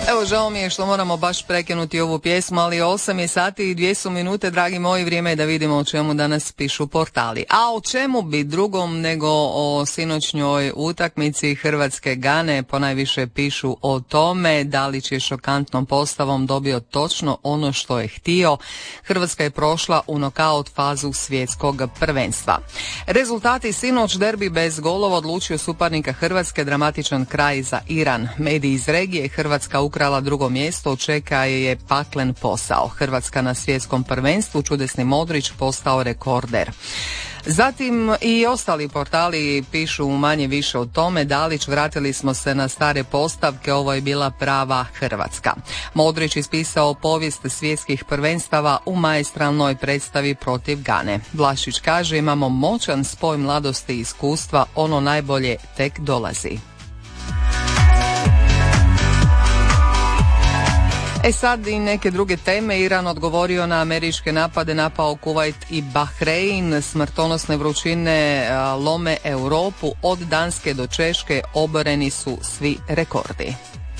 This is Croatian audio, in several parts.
Evo, žao mi je što moramo baš prekinuti ovu pjesmu, ali 8 je sati i 2 su minute, dragi moji, vrijeme je da vidimo o čemu danas pišu portali. A o čemu bi drugom nego o sinoćnjoj utakmici Hrvatske Gane, ponajviše pišu o tome da li će šokantnom postavom dobio točno ono što je htio. Hrvatska je prošla u nokaut fazu svjetskog prvenstva. Rezultati sinoć: derbi bez golova odlučio suparnika Hrvatske, dramatičan kraj za Iran. Mediji iz regije: Hrvatska ukrala drugo mjesto, čeka je paklen posao. Hrvatska na svjetskom prvenstvu, čudesni Modrić postao rekorder. Zatim i ostali portali pišu manje više o tome. Dalić: vratili smo se na stare postavke, ovo je bila prava Hrvatska. Modrić ispisao povijest svjetskih prvenstava u maestralnoj predstavi protiv Gane. Vlašić kaže: imamo moćan spoj mladosti i iskustva, ono najbolje tek dolazi. Sad i neke druge teme. Iran odgovorio na američke napade, napao Kuvajt i Bahrein. Smrtonosne vrućine lome Europu, od Danske do Češke oboreni su svi rekordi.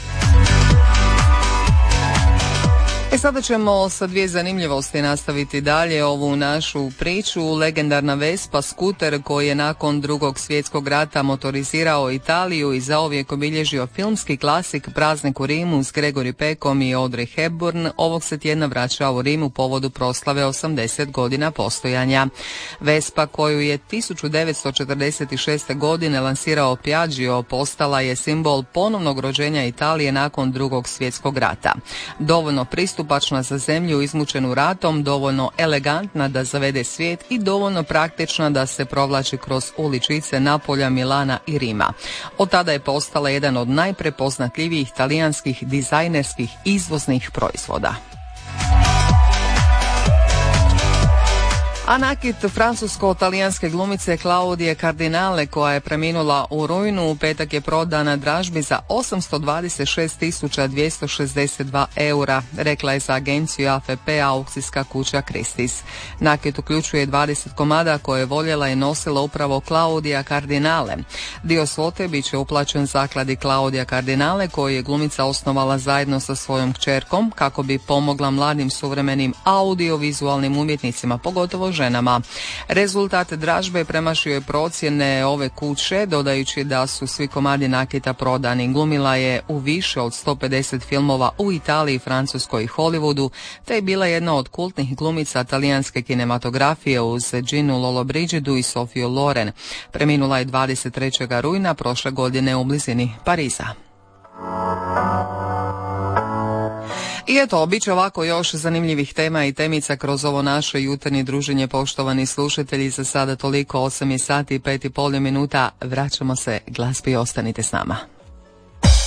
Sada ćemo sa dvije zanimljivosti nastaviti dalje ovu našu priču. Legendarna Vespa, skuter koji je nakon Drugog svjetskog rata motorizirao Italiju i zauvijek obilježio filmski klasik Praznik u Rimu s Gregory Peckom i Audrey Hepburn, ovog se tjedna vraća u Rim u povodu proslave 80 godina postojanja. Vespa, koju je 1946. godine lansirao Piaggio, postala je simbol ponovnog rođenja Italije nakon Drugog svjetskog rata. Dovoljno pristupačna za zemlju izmučenu ratom, dovoljno elegantna da zavede svijet i dovoljno praktična da se provlači kroz uličice Napolja, Milana i Rima. Od tada je postala jedan od najprepoznatljivijih talijanskih dizajnerskih izvoznih proizvoda. A nakit francusko-talijanske glumice Claudije Cardinale, koja je preminula u rujnu, u petak je prodan na dražbi za 826.262 eura, rekla je za agenciju AFP aukcijska kuća Christie's. Nakit uključuje 20 komada koje je voljela i nosila upravo Claudija Cardinale. Dio svote bit će uplaćen zakladi Claudija Cardinale, koju je glumica osnovala zajedno sa svojom kćerkom kako bi pomogla mladim suvremenim audiovizualnim umjetnicima, pogotovo ženama. Rezultat dražbe premašio je procjene ove kuće, dodajući da su svi komadi nakita prodani. Glumila je u više od 150 filmova u Italiji, Francuskoj i Hollywoodu, te je bila jedna od kultnih glumica talijanske kinematografije uz Ginu Lollobrigidu i Sofiju Loren. Preminula je 23. rujna prošle godine u blizini Pariza. I eto, bit će ovako još zanimljivih tema i temica kroz ovo naše jutarnje druženje, poštovani slušatelji. Za sada toliko, 8 je sati i 5,5 minuta. Vraćamo se glazbi, ostanite s nama.